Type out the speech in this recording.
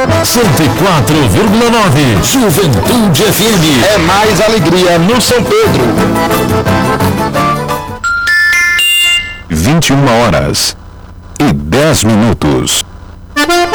104,9 Juventude FM. É mais alegria no São Pedro. 21h10.